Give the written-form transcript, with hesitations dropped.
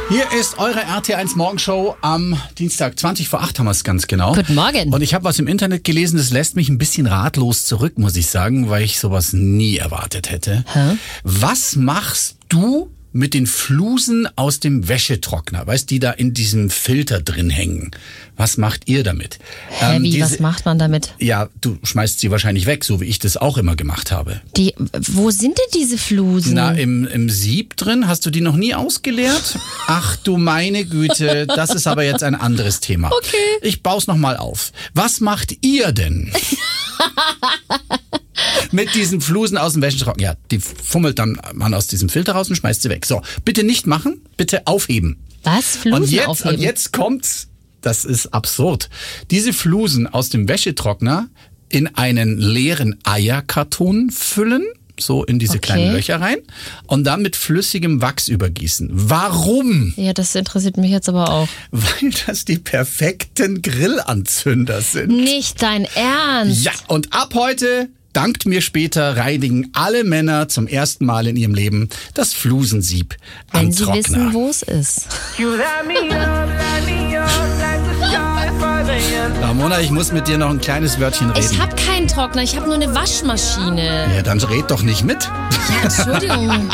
Hier ist eure RT1 Morgenshow am Dienstag, 20 vor 8 haben wir es ganz genau. Guten Morgen. Und ich habe was im Internet gelesen, das lässt mich ein bisschen ratlos zurück, muss ich sagen, weil ich sowas nie erwartet hätte. Was machst du mit den Flusen aus dem Wäschetrockner, weißt, die da in diesem Filter drin hängen? Was macht ihr damit? Was macht man damit? Ja, du schmeißt sie wahrscheinlich weg, so wie ich das auch immer gemacht habe. Wo sind denn diese Flusen? Na, im Sieb drin. Hast du die noch nie ausgeleert? Ach du meine Güte, das ist aber jetzt ein anderes Thema. Okay. Ich bau's nochmal auf. Was macht ihr denn? Mit diesen Flusen aus dem Wäschetrockner. Ja, die fummelt dann man aus diesem Filter raus und schmeißt sie weg. So, bitte nicht machen, bitte aufheben. Was? Flusen aufheben? Und jetzt kommt's, das ist absurd. Diese Flusen aus dem Wäschetrockner in einen leeren Eierkarton füllen, so in diese kleinen Löcher rein, und dann mit flüssigem Wachs übergießen. Warum? Ja, das interessiert mich jetzt aber auch. Weil das die perfekten Grillanzünder sind. Nicht dein Ernst? Ja, und ab heute, dankt mir später, reinigen alle Männer zum ersten Mal in ihrem Leben das Flusensieb am Trockner. Wenn sie wissen, wo es ist. Ramona, ich muss mit dir noch ein kleines Wörtchen reden. Ich habe keinen Trockner, ich habe nur eine Waschmaschine. Ja, dann red doch nicht mit. Ja, Entschuldigung.